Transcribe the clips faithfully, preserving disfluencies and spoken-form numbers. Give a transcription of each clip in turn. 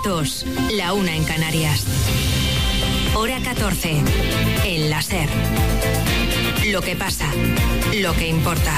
dos, la una en Canarias. Hora catorce, en la SER. Lo que pasa, lo que importa.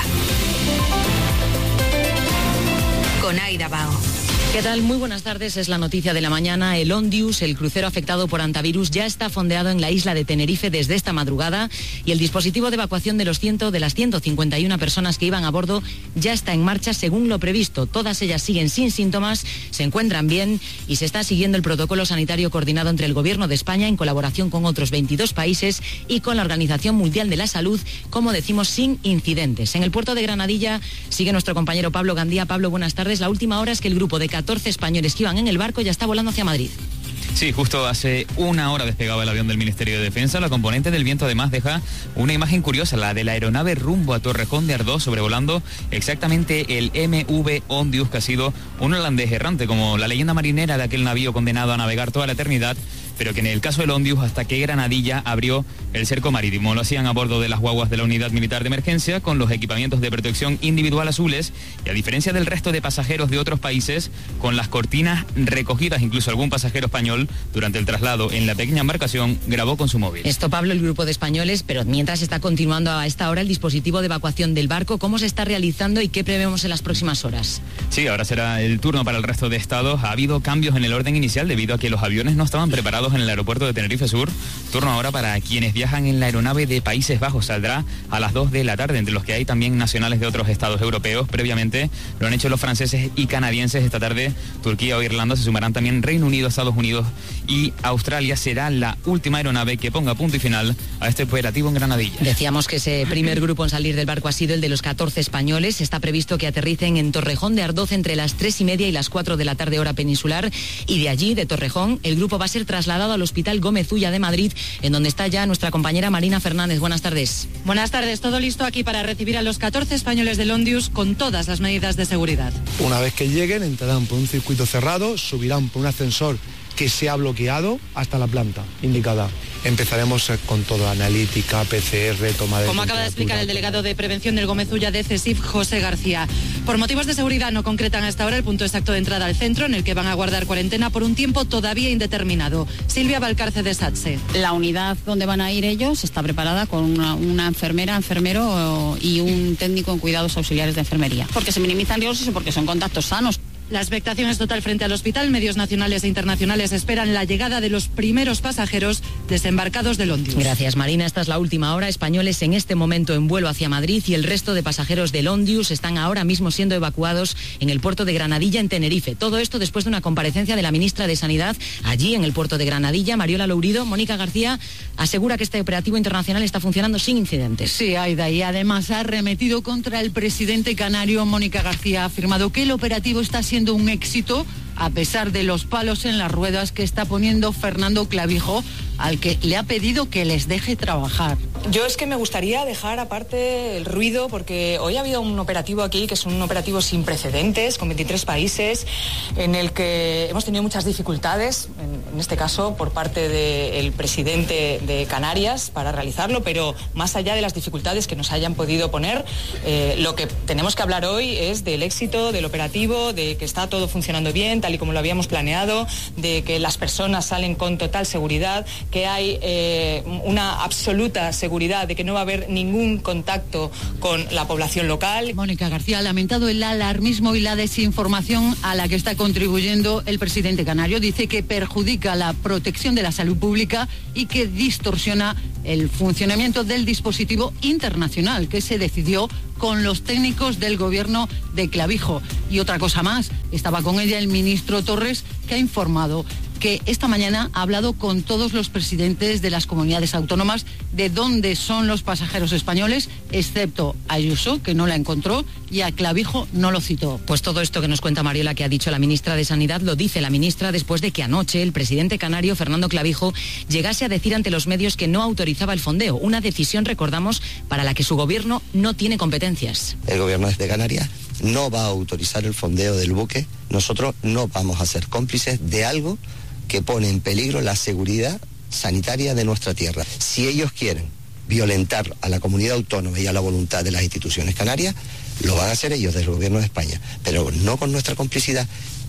Con Aida Bao. ¿Qué tal? Muy buenas tardes, es la noticia de la mañana. El Ondius, el crucero afectado por antivirus, ya está fondeado en la isla de Tenerife desde esta madrugada y el dispositivo de evacuación de los ciento, de las ciento cincuenta y una personas que iban a bordo ya está en marcha según lo previsto. Todas ellas siguen sin síntomas, se encuentran bien y se está siguiendo el protocolo sanitario coordinado entre el Gobierno de España en colaboración con otros veintidós países y con la Organización Mundial de la Salud, como decimos, sin incidentes. En el puerto de Granadilla sigue nuestro compañero Pablo Gandía. Pablo, buenas tardes. La última hora es que el grupo de catorce españoles que iban en el barco ya está volando hacia Madrid. Sí, justo hace una hora despegaba el avión del Ministerio de Defensa. La componente del viento además deja una imagen curiosa, la de la aeronave rumbo a Torrejón de Ardoz, sobrevolando exactamente el M V Ondius, que ha sido un holandés errante, como la leyenda marinera de aquel navío condenado a navegar toda la eternidad, pero que en el caso del Ondius hasta que Granadilla abrió el cerco marítimo. Lo hacían a bordo de las guaguas de la Unidad Militar de Emergencia con los equipamientos de protección individual azules y, a diferencia del resto de pasajeros de otros países, con las cortinas recogidas. Incluso algún pasajero español durante el traslado en la pequeña embarcación grabó con su móvil. Esto, Pablo, el grupo de españoles, pero mientras está continuando a esta hora el dispositivo de evacuación del barco, ¿cómo se está realizando y qué prevemos en las próximas horas? Sí, ahora será el turno para el resto de estados. Ha habido cambios en el orden inicial debido a que los aviones no estaban preparados en el aeropuerto de Tenerife Sur. Turno ahora para quienes viajan en la aeronave de Países Bajos. Saldrá a las dos de la tarde, entre los que hay también nacionales de otros estados europeos. Previamente lo han hecho los franceses y canadienses. Esta tarde Turquía o Irlanda, se sumarán también Reino Unido, Estados Unidos y Australia. Será la última aeronave que ponga punto y final a este operativo en Granadilla. Decíamos que ese primer grupo en salir del barco ha sido el de los catorce españoles. Está previsto que aterricen en Torrejón de Ardoz entre las tres y media y las cuatro de la tarde, hora peninsular, y de allí, de Torrejón, el grupo va a ser trasladado al Hospital Gómez Ulla de Madrid, en donde está ya nuestra compañera Marina Fernández. Buenas tardes. Buenas tardes, todo listo aquí para recibir a los catorce españoles del Ondius con todas las medidas de seguridad. Una vez que lleguen, entrarán por un circuito cerrado, subirán por un ascensor que se ha bloqueado hasta la planta indicada. Empezaremos con todo, analítica, P C R, toma de... Como acaba de explicar el delegado de prevención del Gómez Ulla de CESIF, José García. Por motivos de seguridad no concretan hasta ahora el punto exacto de entrada al centro, en el que van a guardar cuarentena por un tiempo todavía indeterminado. Silvia Valcarce de SATSE. La unidad donde van a ir ellos está preparada con una, una enfermera, enfermero y un técnico en cuidados auxiliares de enfermería. Porque se minimizan riesgos y porque son contactos sanos. La expectación es total frente al hospital. Medios nacionales e internacionales esperan la llegada de los primeros pasajeros desembarcados del Ondius. Gracias, Marina. Esta es la última hora. Españoles en este momento en vuelo hacia Madrid y el resto de pasajeros del Ondius están ahora mismo siendo evacuados en el puerto de Granadilla, en Tenerife. Todo esto después de una comparecencia de la ministra de Sanidad allí en el puerto de Granadilla, Mariola Lourido. Mónica García asegura que este operativo internacional está funcionando sin incidentes. Sí, Aida, y además ha arremetido contra el presidente canario. Mónica García ha afirmado que el operativo está siendo un éxito a pesar de los palos en las ruedas que está poniendo Fernando Clavijo, al que le ha pedido que les deje trabajar. Yo es que me gustaría dejar aparte el ruido, porque hoy ha habido un operativo aquí que es un operativo sin precedentes, con veintitrés países, en el que hemos tenido muchas dificultades, en, en este caso por parte del presidente de Canarias para realizarlo, pero más allá de las dificultades que nos hayan podido poner, eh, lo que tenemos que hablar hoy es del éxito del operativo, de que está todo funcionando bien, tal y como lo habíamos planeado, de que las personas salen con total seguridad, que hay eh, una absoluta seguridad de que no va a haber ningún contacto con la población local. Mónica García ha lamentado el alarmismo y la desinformación a la que está contribuyendo el presidente canario. Dice que perjudica la protección de la salud pública y que distorsiona el funcionamiento del dispositivo internacional que se decidió con los técnicos del gobierno de Clavijo. Y otra cosa más, estaba con ella el ministro Torres, que ha informado que esta mañana ha hablado con todos los presidentes de las comunidades autónomas de dónde son los pasajeros españoles, excepto a Ayuso, que no la encontró, y a Clavijo no lo citó. Pues todo esto que nos cuenta Mariola, que ha dicho la ministra de Sanidad, lo dice la ministra después de que anoche el presidente canario, Fernando Clavijo, llegase a decir ante los medios que no autorizaba el fondeo, una decisión, recordamos, para la que su gobierno no tiene competencias. El gobierno de Canarias no va a autorizar el fondeo del buque. Nosotros no vamos a ser cómplices de algo que pone en peligro la seguridad sanitaria de nuestra tierra. Si ellos quieren violentar a la comunidad autónoma y a la voluntad de las instituciones canarias, lo van a hacer ellos, del gobierno de España, pero no con nuestra complicidad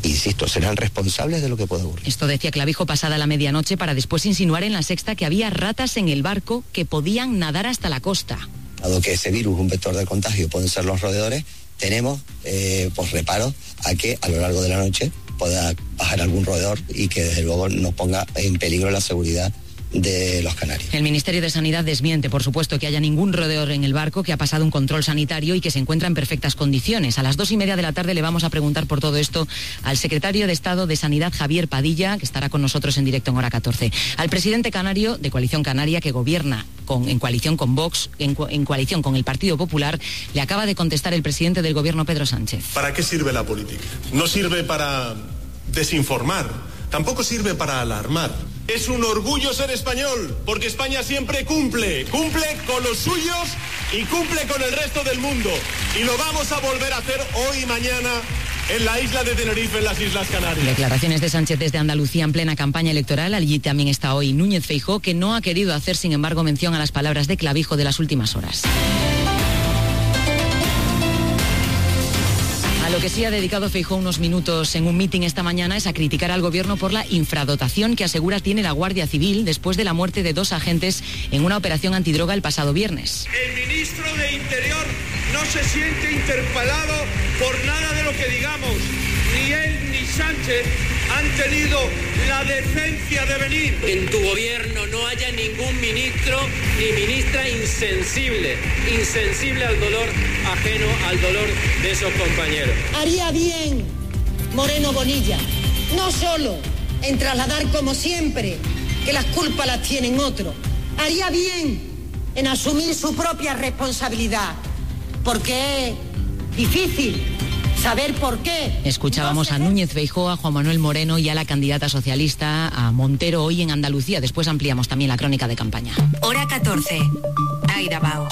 Insisto, serán responsables de lo que pueda ocurrir. Esto decía Clavijo pasada la medianoche para después insinuar en La Sexta que había ratas en el barco que podían nadar hasta la costa. Dado que ese virus, un vector de contagio, pueden ser los roedores, tenemos eh, pues reparo a que a lo largo de la noche pueda bajar algún roedor y que desde luego nos ponga en peligro la seguridad de los canarios. El Ministerio de Sanidad desmiente, por supuesto, que haya ningún roedor en el barco, que ha pasado un control sanitario y que se encuentra en perfectas condiciones. A las dos y media de la tarde le vamos a preguntar por todo esto al secretario de Estado de Sanidad, Javier Padilla, que estará con nosotros en directo en Hora catorce. Al presidente canario de Coalición Canaria, que gobierna con, en coalición con Vox, en, en coalición con el Partido Popular, le acaba de contestar el presidente del gobierno, Pedro Sánchez. ¿Para qué sirve la política? No sirve para desinformar, tampoco sirve para alarmar. Es un orgullo ser español, porque España siempre cumple, cumple con los suyos y cumple con el resto del mundo. Y lo vamos a volver a hacer hoy y mañana en la isla de Tenerife, en las Islas Canarias. Declaraciones de Sánchez desde Andalucía en plena campaña electoral. Allí también está hoy Núñez Feijóo, que no ha querido hacer, sin embargo, mención a las palabras de Clavijo de las últimas horas. A lo que sí ha dedicado Feijóo unos minutos en un mitin esta mañana es a criticar al gobierno por la infradotación que asegura tiene la Guardia Civil después de la muerte de dos agentes en una operación antidroga el pasado viernes. El ministro de Interior no se siente interpelado por nada de lo que digamos. Ni él ni Sánchez han tenido la decencia de venir. En tu gobierno no haya ningún ministro ni ministra insensible, insensible al dolor ajeno, al dolor de esos compañeros. Haría bien Moreno Bonilla, no solo en trasladar como siempre que las culpas las tienen otros, haría bien en asumir su propia responsabilidad, porque es difícil saber por qué. Escuchábamos a Núñez Feijóo, a Juan Manuel Moreno y a la candidata socialista, a Montero, hoy en Andalucía. Después ampliamos también la crónica de campaña. Hora catorce. Aida Bao.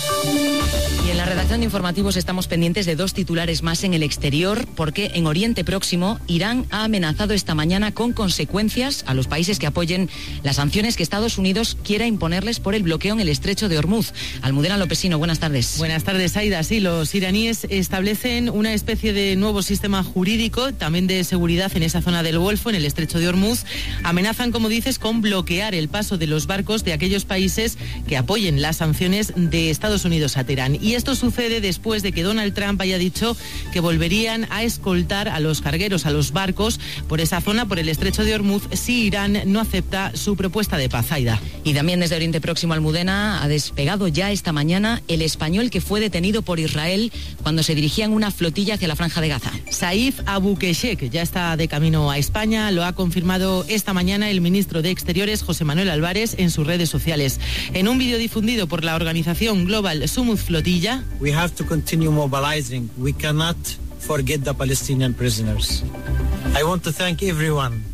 Y en la redacción de informativos estamos pendientes de dos titulares más en el exterior, porque en Oriente Próximo Irán ha amenazado esta mañana con consecuencias a los países que apoyen las sanciones que Estados Unidos quiera imponerles por el bloqueo en el estrecho de Hormuz. Almudena Lopesino, buenas tardes. Buenas tardes, Aida. Sí, los iraníes establecen una especie de nuevo sistema jurídico, también de seguridad en esa zona del Golfo, en el estrecho de Hormuz. Amenazan, como dices, con bloquear el paso de los barcos de aquellos países que apoyen las sanciones de Estados Unidos a Teherán. Y esto sucede después de que Donald Trump haya dicho que volverían a escoltar a los cargueros, a los barcos, por esa zona, por el estrecho de Hormuz, si Irán no acepta su propuesta de paz. Aida. Y también desde Oriente Próximo, Almudena, ha despegado ya esta mañana el español que fue detenido por Israel cuando se dirigía en una flotilla hacia la Franja de Gaza. Saif Abukeshek ya está de camino a España, lo ha confirmado esta mañana el ministro de Exteriores, José Manuel Álvarez, en sus redes sociales. En un vídeo difundido por la organización Global Sumud Flotilla, We have to continue mobilizing. We cannot forget the Palestinian prisoners. I want to thank everyone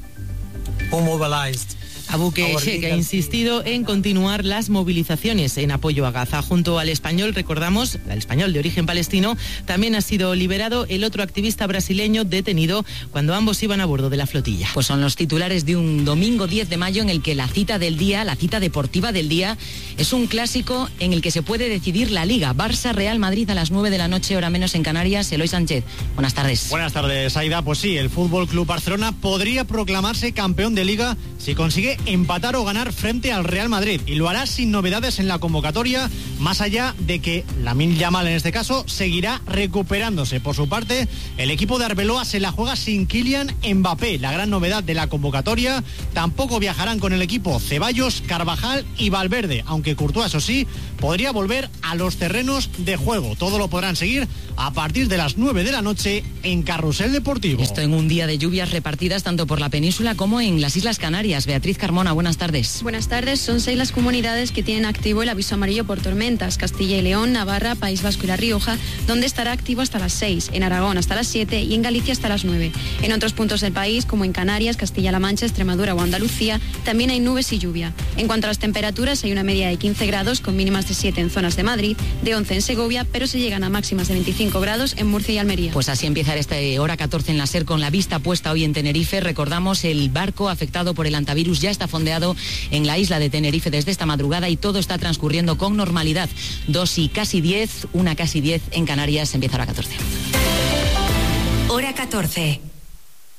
who mobilized. Abukeshek ha insistido en continuar las movilizaciones en apoyo a Gaza. Junto al español, recordamos, al español de origen palestino, también ha sido liberado el otro activista brasileño detenido cuando ambos iban a bordo de la flotilla. Pues son los titulares de un domingo diez de mayo en el que la cita del día, la cita deportiva del día, es un clásico en el que se puede decidir la Liga. Barça-Real Madrid a las nueve de la noche, hora menos en Canarias. Eloy Sánchez, buenas tardes. Buenas tardes, Aida. Pues sí, el F C Barcelona podría proclamarse campeón de Liga si consigue empatar o ganar frente al Real Madrid, y lo hará sin novedades en la convocatoria, más allá de que Lamine Yamal en este caso seguirá recuperándose. Por su parte, el equipo de Arbeloa se la juega sin Kylian Mbappé, la gran novedad de la convocatoria. Tampoco viajarán con el equipo Ceballos, Carvajal y Valverde, aunque Courtois, eso sí, podría volver a los terrenos de juego. Todo lo podrán seguir a partir de las nueve de la noche en Carrusel Deportivo. Esto en un día de lluvias repartidas tanto por la península como en las Islas Canarias. Beatriz Carmona, buenas tardes. Buenas tardes. Son seis las comunidades que tienen activo el aviso amarillo por tormentas: Castilla y León, Navarra, País Vasco y La Rioja, donde estará activo hasta las seis, en Aragón hasta las siete y en Galicia hasta las nueve. En otros puntos del país, como en Canarias, Castilla-La Mancha, Extremadura o Andalucía, también hay nubes y lluvia. En cuanto a las temperaturas, hay una media de quince grados con mínimas de siete en zonas de Madrid, de once en Segovia, pero se llegan a máximas de veinticinco grados en Murcia y Almería. Pues así empieza esta hora catorce en la SER, con la vista puesta hoy en Tenerife. Recordamos, el barco afectado por el antivirus ya está fondeado en la isla de Tenerife desde esta madrugada y todo está transcurriendo con normalidad. Dos y casi diez, una casi diez en Canarias. Empieza hora catorce. Hora catorce.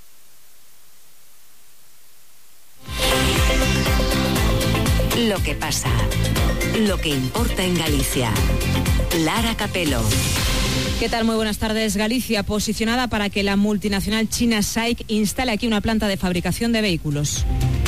Lo que pasa, lo que importa en Galicia. Lara Capelo. ¿Qué tal? Muy buenas tardes. Galicia, posicionada para que la multinacional china SAIC instale aquí una planta de fabricación de vehículos.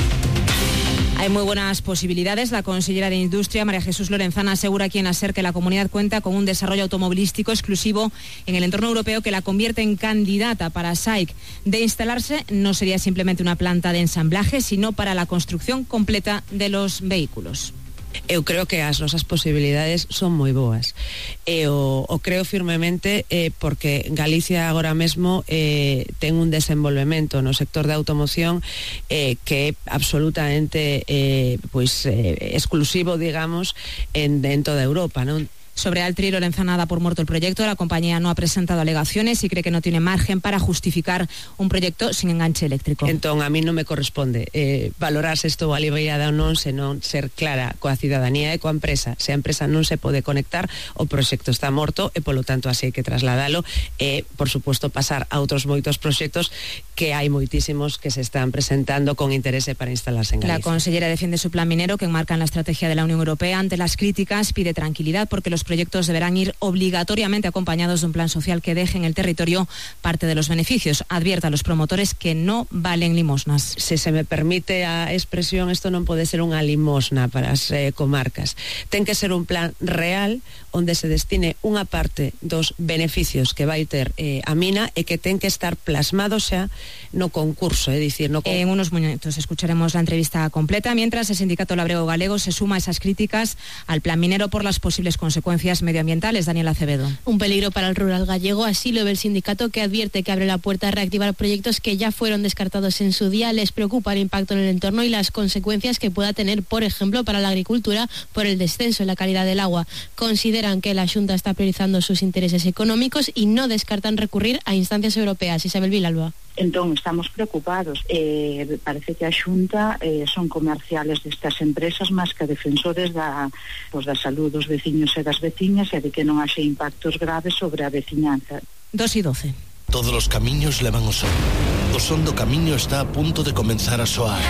Hay muy buenas posibilidades. La consellera de Industria, María Jesús Lorenzana, asegura aquí en la SER que la comunidad cuenta con un desarrollo automovilístico exclusivo en el entorno europeo que la convierte en candidata para SAIC. De instalarse, no sería simplemente una planta de ensamblaje, sino para la construcción completa de los vehículos. Eu creo que as nosas posibilidades son moi boas. E o, o creo firmemente eh, porque Galicia agora mesmo eh, ten un desenvolvemento no sector da automoción eh, que é absolutamente eh, pois, eh, exclusivo, digamos, en, en toda Europa, non? Sobre Altri, Lorenzana da por muerto el proyecto. La compañía no ha presentado alegaciones y cree que no tiene margen para justificar un proyecto sin enganche eléctrico. Entón, a mí non me corresponde eh, valorar se estou aliviada ou non, senón ser clara coa cidadanía e coa empresa. Se a empresa non se pode conectar, o proxecto está morto e, polo tanto, así hai que trasladalo e, por suposto, pasar a outros moitos proxectos que hai moitísimos que se están presentando con interese para instalarse en Galicia. La consellera defiende su plan minero que enmarca en la estrategia de la Unión Europea. Ante las críticas, pide tranquilidad porque los proyectos deberán ir obligatoriamente acompañados de un plan social que deje en el territorio parte de los beneficios. Advierte a los promotores que no valen limosnas. Si se me permite a expresión, esto non pode ser unha limosna para as eh, comarcas. Ten que ser un plan real onde se destine unha parte dos beneficios que vai ter eh, a mina e que ten que estar plasmado xa no concurso, é dicir, no con... En unos momentos escucharemos la entrevista completa, mientras el sindicato Labrego Galego se suma a esas críticas al plan minero por las posibles consecuencias medioambientales. Daniel Acevedo. Un peligro para el rural gallego, así lo ve el sindicato, que advierte que abre la puerta a reactivar proyectos que ya fueron descartados en su día. Les preocupa el impacto en el entorno y las consecuencias que pueda tener, por ejemplo, para la agricultura por el descenso en la calidad del agua. Consideran que la Xunta está priorizando sus intereses económicos y no descartan recurrir a instancias europeas. Isabel Vilalba. Entón, estamos preocupados. Eh, parece que a Xunta eh, son comerciales destas empresas máis que defensores da, pues, da salud dos veciños e das veciñas e de que non haxe impactos graves sobre a veciñanza. dos y doce. Todos los camiños levan o son. O son do camiño está a punto de comenzar a soar.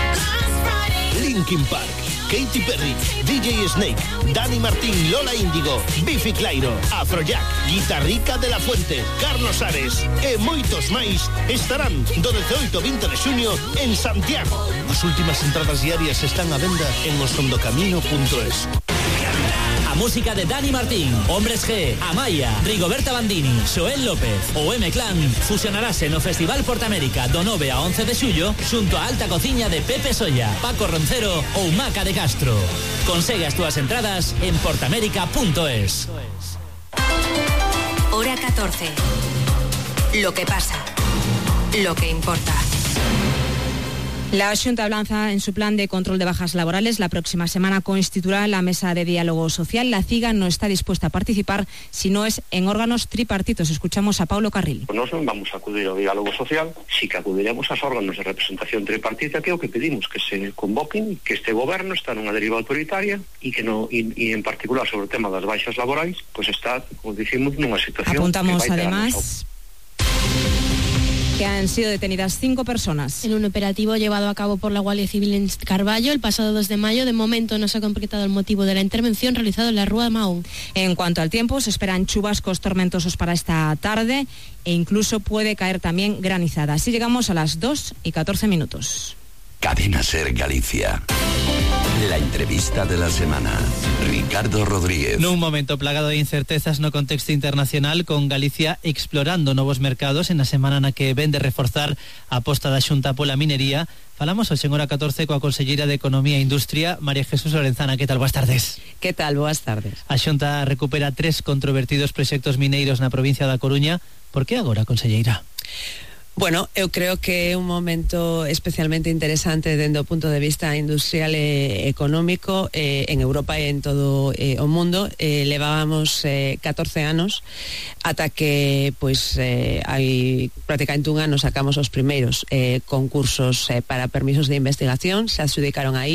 Linkin Park, Katy Perry, D J Snake, Dani Martín, Lola Índigo, Bifi Clyro, Afrojack, Guitarrica de la Fuente, Carlos Ares e moitos máis estarán do dezooito ao vinte de xuño en Santiago. As últimas entradas diarias están á venda en osondocamino punto es. A música de Dani Martín, Hombres G, Amaya, Rigoberta Bandini, Xoel López ou M-Clan fusionarase no Festival Portamérica do nove a once de xullo xunto a Alta Cociña de Pepe Solla, Paco Roncero ou Maca de Castro. Consegue as túas entradas en portamérica punto es. Hora catorce. Lo que pasa, lo que importa. La Xunta avanza en su plan de control de bajas laborales. La próxima semana constituirá la mesa de diálogo social. La CIGA no está dispuesta a participar si no es en órganos tripartitos. Escuchamos a Paulo Carril. Nos non vamos a acudir ao diálogo social, si que acudiremos aos órganos de representación tripartita, que é o que pedimos, que se convoquen, que este goberno está nunha deriva autoritaria e que no, e, e en particular sobre o tema das baixas laborais, pois pues está, como dicimos, nunha situación. Apuntamos que vai además que han sido detenidas cinco personas. En un operativo llevado a cabo por la Guardia Civil en Carballo el pasado dos de mayo, de momento no se ha concretado el motivo de la intervención realizada en la Rúa de Mahón. En cuanto al tiempo, se esperan chubascos tormentosos para esta tarde e incluso puede caer también granizada. Así llegamos a las dos y catorce minutos. Cadena Ser Galicia. La entrevista de la semana. Ricardo Rodríguez. Nun momento plagado de incertezas no contexto internacional, con Galicia explorando novos mercados en a semana na que ven de reforzar a aposta da Xunta pola minería, falamos hoxe en hora catorce coa conselleira de Economía e Industria, María Jesús Lorenzana. Que tal? Boas tardes. Que tal? Boas tardes. A Xunta recupera tres controvertidos proxectos mineiros na provincia da Coruña. Por que agora, conselleira? Bueno, eu creo que é un momento especialmente interesante dende o punto de vista industrial e económico eh, en Europa e en todo eh, o mundo. Eh, levábamos eh, catorce anos ata que pois eh, hai prácticamente un ano sacamos os primeiros eh, concursos eh, para permisos de investigación. Se adjudicaron aí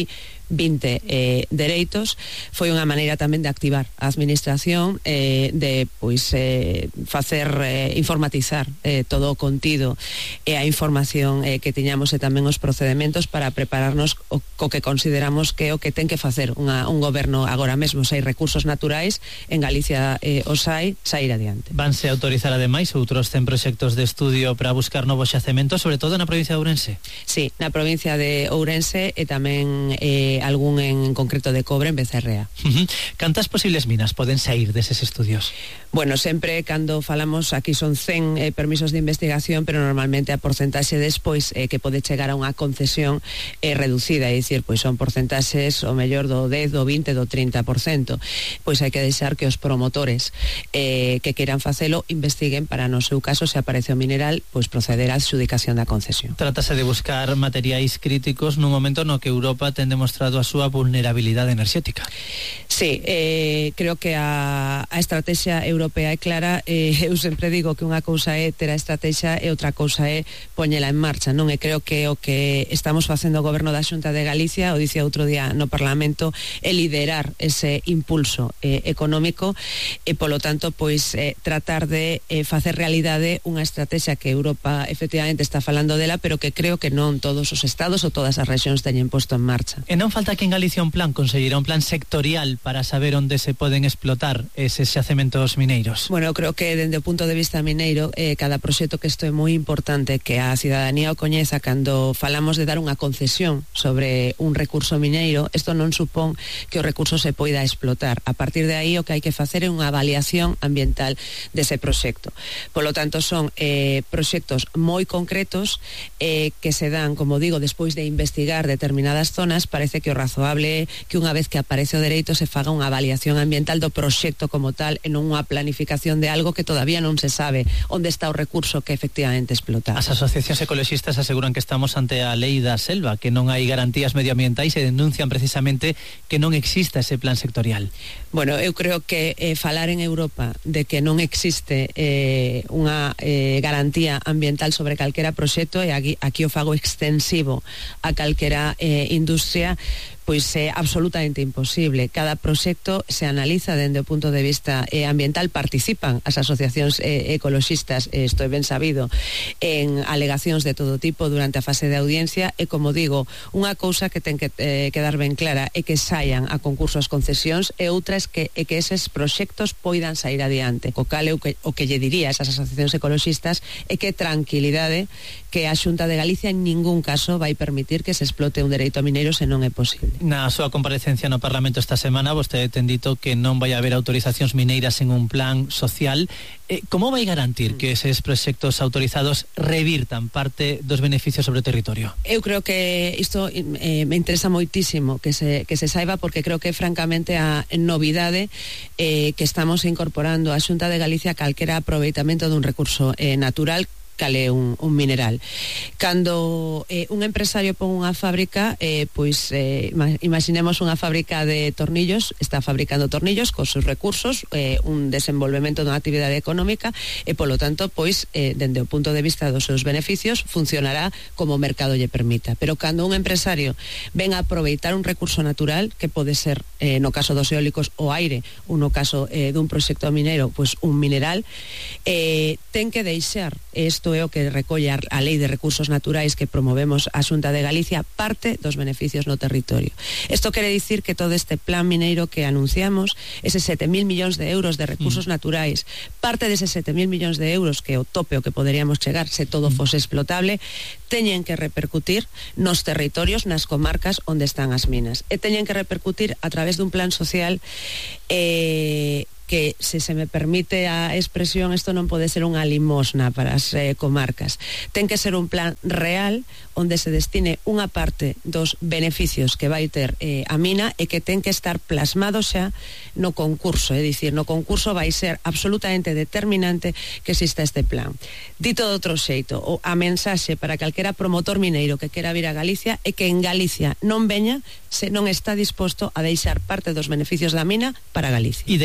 vinte eh, dereitos. Foi unha maneira tamén de activar a administración, eh, de pois eh, facer eh, informatizar eh, todo o contido e a información eh, que tiñamos e tamén os procedementos para prepararnos o, co que consideramos que é o que ten que facer unha, un goberno agora mesmo. Se hai recursos naturais, en Galicia eh, os hai, sair adiante. Vanse autorizar ademais outros cen proxectos de estudio para buscar novos xacementos, sobre todo na provincia de Ourense? Sí, na provincia de Ourense e tamén eh, algún en concreto de cobre en Becerrea. Uh-huh. Cantas posibles minas poden sair deses estudios? Bueno, sempre cando falamos, aquí son cen eh, permisos de investigación, pero normalmente a porcentaxe despois eh, que pode chegar a unha concesión eh, reducida, é dicir, pois son porcentaxes o mellor do dez, do vinte, do trinta por cento. Pois hai que deixar que os promotores eh, que queiran facelo investiguen para, no seu caso, se aparece o mineral, pois proceder á adxudicación da concesión. Trátase de buscar materiais críticos nun momento no que Europa ten demostrado a súa vulnerabilidade enerxética. Sí, eh, creo que a, a estrategia europea é clara. eh, eu sempre digo que unha cousa é ter a estrategia e outra cousa é poñela en marcha, non? E creo que o que estamos facendo o goberno da Xunta de Galicia, o dicía outro día no Parlamento, é liderar ese impulso eh, económico e, polo tanto, pois eh, tratar de eh, facer realidade unha estrategia que Europa efectivamente está falando dela, pero que creo que non todos os estados ou todas as rexións teñen posto en marcha. E non falta que en Galicia un plan, conseguirá un plan sectorial para saber onde se poden explotar eses xacementos mineiros? Bueno, eu creo que dende o punto de vista mineiro, eh, cada proxecto que isto é moi importante que a cidadanía o coñeza. Cando falamos de dar unha concesión sobre un recurso mineiro, isto non supón que o recurso se poida explotar. A partir de aí o que hai que facer é unha avaliación ambiental dese proxecto. Polo tanto, son eh, proxectos moi concretos eh, que se dan, como digo, despois de investigar determinadas zonas. Parece que o razoable é que unha vez que aparece o dereito se faga unha avaliación ambiental do proxecto como tal e non unha planificación de algo que todavía non se sabe onde está o recurso que efectivamente explotar. As asociacións ecoloxistas aseguran que estamos ante a lei da selva, que non hai garantías medioambientais e denuncian precisamente que non exista ese plan sectorial. Bueno, eu creo que eh, falar en Europa de que non existe eh, unha eh, garantía ambiental sobre calquera proxecto, e aquí, aquí o fago extensivo a calquera eh, industria, pois é absolutamente imposible. Cada proxecto se analiza dende o punto de vista eh, ambiental. Participan as asociacións eh, ecoloxistas, eh, isto é ben sabido, en alegacións de todo tipo durante a fase de audiencia, e, como digo, unha cousa que ten que eh, quedar ben clara é que saian a concurso as concesións, e outra é que, é que eses proxectos poidan sair adiante. Co cal eu que, o que lle diría a esas asociacións ecoloxistas é que tranquilidade, que a Xunta de Galicia en ningún caso vai permitir que se explote un dereito a mineiro se non é posible. Na súa comparecencia no Parlamento esta semana, vostede ten dito que non vai haber autorizacións mineiras en un plan social. Eh, como vai garantir que eses proxectos autorizados revirtan parte dos beneficios sobre o territorio? Eu creo que isto eh, me interesa moitísimo que se, que se saiba, porque creo que francamente a novidade eh, que estamos incorporando a Xunta de Galicia calquera aproveitamento dun recurso eh, natural, cale un, un mineral. Cando eh, un empresario pon unha fábrica, eh, pois eh, imaginemos unha fábrica de tornillos, está fabricando tornillos cos seus recursos, eh, un desenvolvemento dunha actividade económica, e polo tanto, pois, eh, dende o punto de vista dos seus beneficios, funcionará como o mercado lle permita. Pero cando un empresario ven a aproveitar un recurso natural, que pode ser, eh, no caso dos eólicos, o aire, ou no caso eh, dun proxecto minero, pois un mineral, eh, ten que deixar isto é o que recolle a Lei de Recursos Naturais que promovemos a Xunta de Galicia, parte dos beneficios no territorio. Isto quere dicir que todo este plan mineiro que anunciamos, eses sete mil millóns de euros de recursos mm. naturais, parte deses sete mil millóns de euros, que é o tope o que poderíamos chegar se todo fose explotable, teñen que repercutir nos territorios, nas comarcas onde están as minas, e teñen que repercutir a través dun plan social eh, que, se se me permite a expresión, isto non pode ser unha limosna para as eh, comarcas. Ten que ser un plan real onde se destine unha parte dos beneficios que vai ter eh, a mina, e que ten que estar plasmado xa no concurso, é dicir, no concurso vai ser absolutamente determinante que exista este plan. Dito de outro xeito, o, a mensaxe para calquera promotor mineiro que quera vir a Galicia é que en Galicia non veña se non está disposto a deixar parte dos beneficios da mina para Galicia. E de que parte está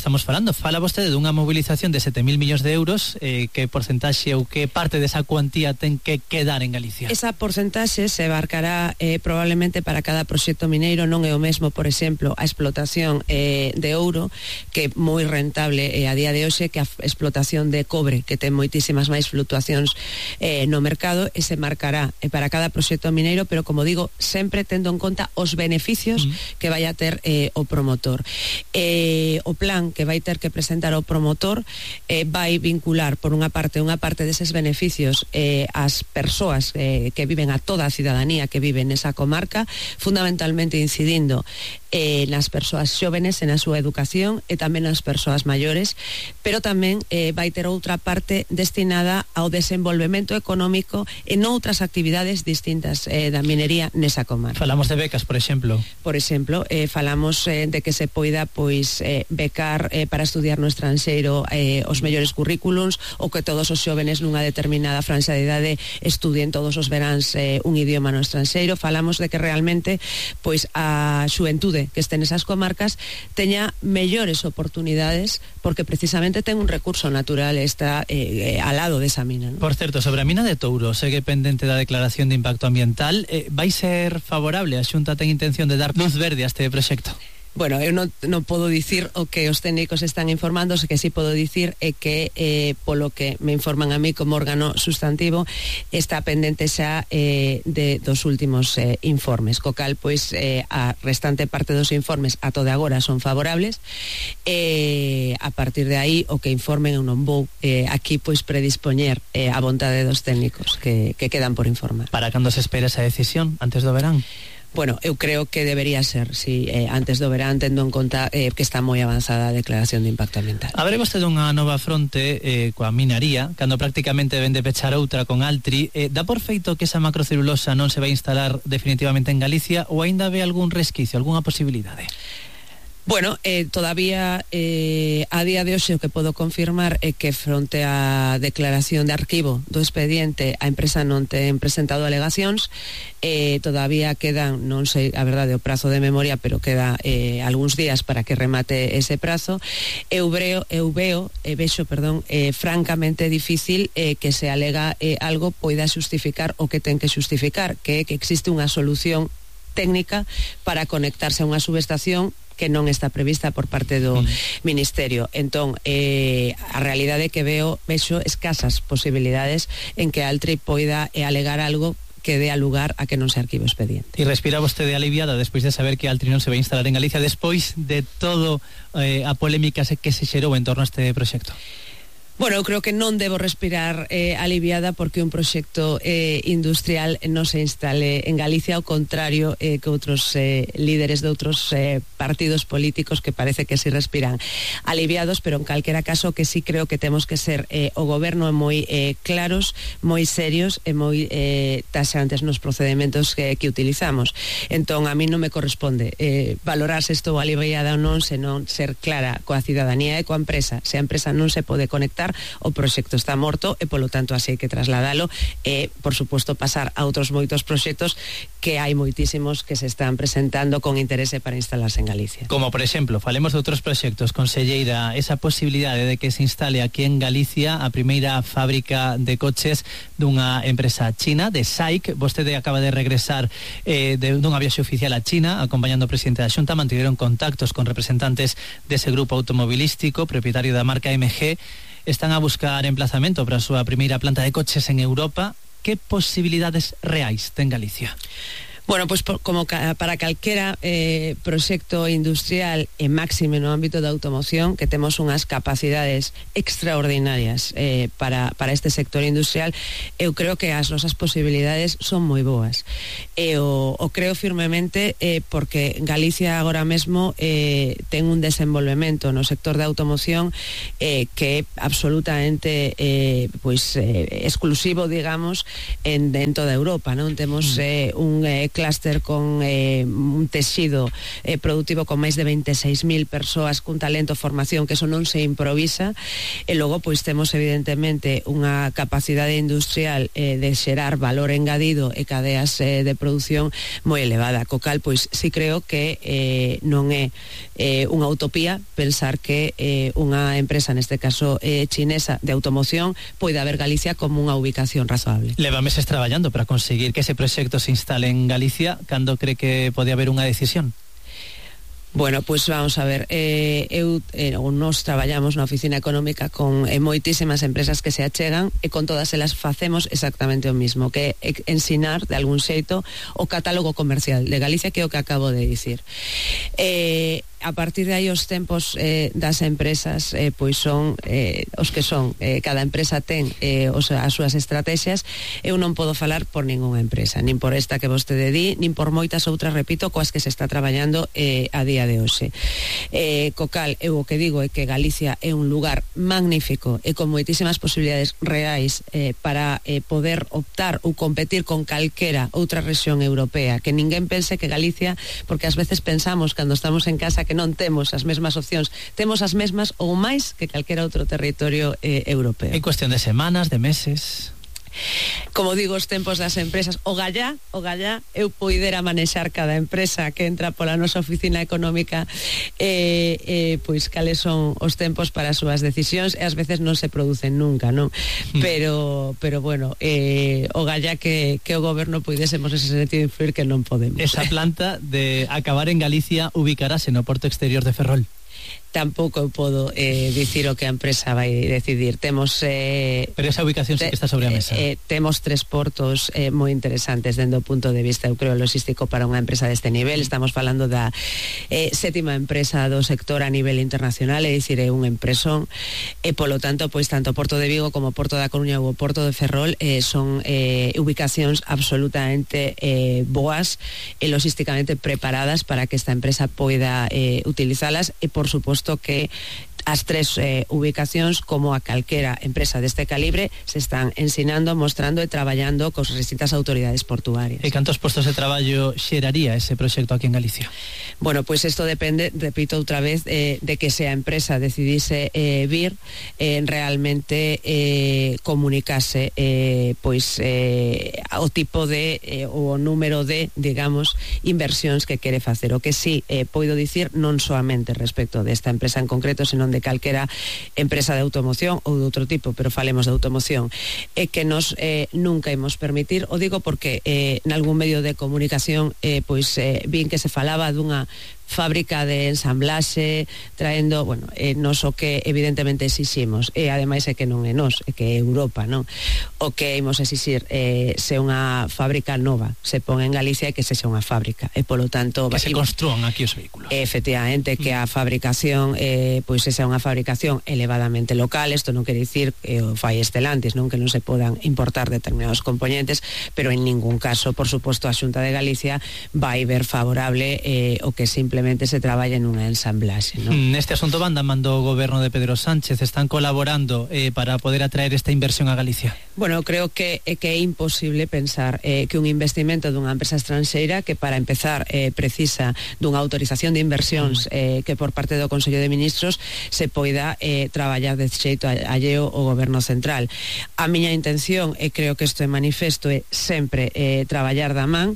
estamos falando. Fala vostede dunha mobilización de sete mil millóns de euros, eh, que porcentaxe ou que parte desa cuantía ten que quedar en Galicia? Esa porcentaxe se abarcará eh, probablemente para cada proxecto mineiro, non é o mesmo, por exemplo, a explotación eh, de ouro, que é moi rentable eh, a día de hoxe, que a explotación de cobre, que ten moitísimas máis fluctuacións eh, no mercado, e se marcará eh, para cada proxecto mineiro, pero como digo, sempre tendo en conta os beneficios mm. que vai a ter eh, o promotor. Eh, o plan que vai ter que presentar o promotor eh, vai vincular por unha parte unha parte deses beneficios eh, as persoas eh, que viven, a toda a cidadanía que vive nesa comarca, fundamentalmente incidindo eh, nas persoas xóvenes e na súa educación, e tamén nas persoas maiores, pero tamén eh, vai ter outra parte destinada ao desenvolvemento económico en outras actividades distintas eh, da minería nesa comarca. Falamos de becas, por exemplo. Por exemplo, eh, falamos eh, de que se poida pois eh, becar eh, para estudiar no estranxeiro eh, os mellores currículums, ou que todos os xóvenes nunha determinada franxa de idade estudien todos os veráns eh, un idioma no estranxeiro. Falamos de que realmente pois a xuventude que este nesas comarcas teña mellores oportunidades, porque precisamente ten un recurso natural, está eh, eh, al lado desa mina, ¿no? Por certo, sobre a mina de Touro, segue pendente da declaración de impacto ambiental, eh, vai ser favorable? A Xunta ten intención de dar luz verde a este proxecto? Bueno, eu non, non podo dicir o que os técnicos están informando, o que sí podo dicir é que eh, polo que me informan a mí como órgano sustantivo, está pendente xa eh, de dos últimos eh, informes, co cal pois eh, a restante parte dos informes a todo agora son favorables, e eh, a partir de aí o que informen eu non vou eh, aquí pois predispoñer eh, a vontade dos técnicos que, que quedan por informar. Para cando se espera esa decisión? Antes do verán? Bueno, eu creo que debería ser, si eh, antes do verán, tendo en conta eh, que está moi avanzada a declaración de impacto ambiental. Haberé vostede unha nova fronte eh, coa minaría, cando prácticamente ven de pechar outra con Altri. Eh, dá por feito que esa macrocelulosa non se vai instalar definitivamente en Galicia, ou aínda ve algún resquicio, algunha posibilidade? Bueno, eh, todavía eh, a día de hoxe o que podo confirmar é que fronte á declaración de arquivo do expediente a empresa non ten presentado alegacións, eh, todavía quedan, non sei a verdade o prazo de memoria, pero queda eh, algúns días para que remate ese prazo. Eu veo, eu veo eh, vexo, perdón, eh, francamente difícil eh, que se alega eh, algo poida xustificar o que ten que xustificar, que é que existe unha solución técnica para conectarse a unha subestación que non está prevista por parte do mm. Ministerio. Entón, eh, a realidade que veo, vexo escasas posibilidades en que Altri poida eh, alegar algo que dé a lugar a que non se arquive o expediente. E respira vostede aliviada despois de saber que Altri non se vai instalar en Galicia, despois de todo eh, a polémica que se xerou en torno a este proxecto? Bueno, eu creo que non debo respirar eh, aliviada porque un proxecto eh, industrial non se instale en Galicia, ao contrario eh, que outros eh, líderes de outros eh, partidos políticos que parece que si respiran aliviados, pero en calquera caso que sí creo que temos que ser eh, o goberno moi eh, claros, moi serios e moi eh, taxantes nos procedementos que, que utilizamos. Entón, a mí non me corresponde eh, valorar se estou aliviada ou non, senón ser clara coa cidadanía e coa empresa. Se a empresa non se pode conectar, o proxecto está morto e polo tanto así hai que trasladalo e, por suposto, pasar a outros moitos proxectos que hai moitísimos que se están presentando con interese para instalarse en Galicia. Como, por exemplo, falemos de outros proxectos, conselleira, esa posibilidade de que se instale aquí en Galicia a primeira fábrica de coches dunha empresa china, de S A I C. Vostede acaba de regresar eh, de, dunha viaxe oficial a China, acompañando ao presidente da Xunta, mantiveron contactos con representantes dese grupo automobilístico, propietario da marca M G. Están a buscar emplazamento para a súa primeira planta de coches en Europa. Que posibilidades reais ten Galicia? Bueno, pues por, como ca, para calquera eh, proxecto industrial e máxime no ámbito da automoción, que temos unhas capacidades extraordinarias eh, para, para este sector industrial, eu creo que as nosas posibilidades son moi boas. E o, o creo firmemente eh, porque Galicia agora mesmo eh, ten un desenvolvemento no sector da automoción eh, que é absolutamente eh, pues, eh, exclusivo, digamos, en, en toda Europa, non? Temos eh, un eh, clúster con eh, un texido eh, productivo con máis de veintiséis mil persoas cun talento, formación, que eso non se improvisa, e logo pois temos evidentemente unha capacidade industrial eh, de xerar valor engadido e cadeas eh, de produción moi elevada, co cal pois si creo que eh, non é eh, unha utopía pensar que eh, unha empresa, neste caso eh, chinesa, de automoción poida ver Galicia como unha ubicación razoable. Leva meses traballando para conseguir que ese proxecto se instale en Galicia. Cando cree que pode haber unha decisión? Bueno, pois pues vamos a ver, eh, eu, eh, nos traballamos na oficina económica con eh, moitísimas empresas que se achegan e con todas elas facemos exactamente o mismo, que é ensinar de algún xeito o catálogo comercial de Galicia, que é o que acabo de dicir. Eh, a partir de aí os tempos eh, das empresas eh, pois son eh, os que son, eh, cada empresa ten eh, os, as súas estrategias. Eu non podo falar por ningunha empresa, nin por esta que vostede di, nin por moitas outras, repito, coas que se está traballando eh, a día de hoxe. Eh, co cal, eu o que digo é que Galicia é un lugar magnífico e con moitísimas posibilidades reais eh, para eh, poder optar ou competir con calquera outra rexión europea, que ninguén pense que Galicia, porque ás veces pensamos cando estamos en casa que non temos as mesmas opcións, temos as mesmas ou máis que calquera outro territorio eh, europeo. En cuestión de semanas, de meses... Como digo, os tempos das empresas, o gallá, o gallá, eu poidera manexar cada empresa que entra pola nosa oficina económica, eh, eh, pois cales son os tempos para as súas decisións, e ás veces non se producen nunca, non? Mm. Pero, pero bueno, eh, o gallá que, que o goberno poidésemos ese sentido influir, que non podemos. Esa planta de acabar en Galicia ubicarase no porto exterior de Ferrol. Tampouco eu podo eh, dicir o que a empresa vai decidir. Temos... Eh, Pero esa ubicación sí que está sobre a mesa. Eh, eh, temos tres portos eh, moi interesantes dende o punto de vista, eu creo, logístico para unha empresa deste nivel. Estamos falando da eh, sétima empresa do sector a nivel internacional, é dicir, é un empresón, e polo tanto, pois tanto Porto de Vigo como Porto da Coruña ou Porto de Ferrol eh, son eh, ubicacións absolutamente eh, boas e logísticamente preparadas para que esta empresa poida eh, utilizalas, e por suposto que as tres eh, ubicacións, como a calquera empresa deste calibre, se están ensinando, mostrando e traballando cos distintas autoridades portuarias. E cantos postos de traballo xeraría ese proxecto aquí en Galicia? Bueno, pois pues isto depende, repito outra vez, eh, de que se a empresa decidise eh, vir, eh, realmente eh, comunicase eh, pois eh, o tipo de eh, o número de, digamos, inversións que quere facer. O que sí eh, poido dicir, non soamente respecto desta empresa en concreto, senón de calquera empresa de automoción ou de outro tipo, pero falemos de automoción, é que nos eh, nunca imos permitir, o digo porque eh, en algún medio de comunicación eh, pois eh, vin que se falaba dunha fábrica de ensamblaxe traendo, bueno, eh, nos o que evidentemente exiximos, e ademais é que non é nos, é que é Europa, non? O que imos exixir eh, se unha fábrica nova se pon en Galicia, é que sexa unha fábrica, e polo tanto que se construan aquí os vehículos. Efectivamente, que a fabricación eh, pois sexa unha fabricación elevadamente local. Isto non quere dicir que o fai Estelantis, non, que non se podan importar determinados componentes, pero en ningún caso, por suposto, a Xunta de Galicia vai ver favorable eh, o que simplemente se traballa en unha ensamblaxe, ¿no? Neste asunto van damando o goberno de Pedro Sánchez, están colaborando eh, para poder atraer esta inversión a Galicia. Bueno, creo que, eh, que é imposible pensar eh, que un investimento dunha empresa estranxeira que para empezar eh, precisa dunha autorización de inversións eh, que por parte do Consello de Ministros se poida eh, traballar de xeito alleo o goberno central. A miña intención, e creo que isto é manifesto, é sempre eh, traballar da man.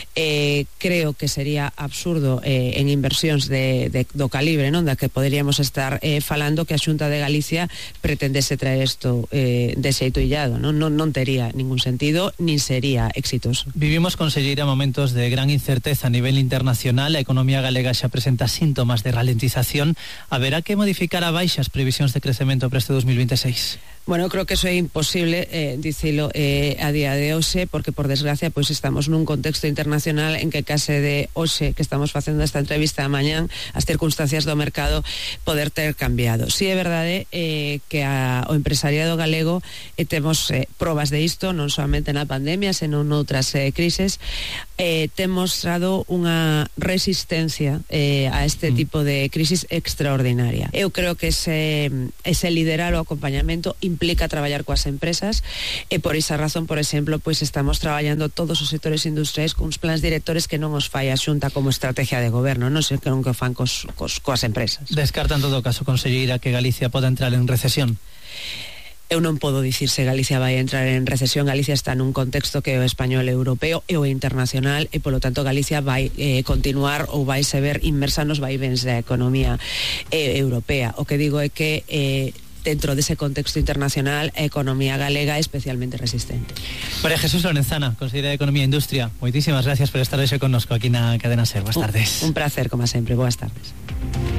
Eh, creo que sería absurdo eh, en inversións de, de, do calibre, non, da que poderíamos estar eh, falando, que a Xunta de Galicia pretendese traer isto eh, de xeito illado, non? Non, non tería ningún sentido, nin sería exitoso. Vivimos, conselleira, momentos de gran incerteza a nivel internacional. A economía galega xa presenta síntomas de ralentización. Haberá que modificar a baixa as previsións de crecemento para este dos mil veintiséis? Bueno, creo que eso é imposible eh, dicilo eh, a día de hoxe, porque por desgracia pois estamos nun contexto internacional en que case de hoxe que estamos facendo esta entrevista a mañán, as circunstancias do mercado poder ter cambiado. Si é verdade eh, que a, o empresariado galego eh, temos eh, probas de isto, non solamente na pandemia, senón noutras eh, crises. eh, ten mostrado unha resistencia eh, a este mm. tipo de crisis extraordinaria. Eu creo que ese, ese liderar o acompañamento implica traballar coas empresas e por esa razón, por exemplo, pois estamos traballando todos os sectores industriais con uns plans directores que non os fai a Xunta como estrategia de goberno, non sei que non que fan cos, cos, coas empresas. Descarta en todo caso, conselleira, que Galicia poda entrar en recesión? Eu non podo dicir se Galicia vai entrar en recesión. Galicia está nun contexto que é o español europeo e o internacional e polo tanto Galicia vai eh, continuar ou vai se ver inmersa nos vaivens da economía eh, europea. O que digo é que eh, dentro dese contexto internacional a economía galega é especialmente resistente. María Jesús Lorenzana, conselleira de Economía e Industria, moitísimas gracias por estar hoxe connosco aquí na Cadena SER. Boas tardes. Un, un placer, como sempre. Boas tardes.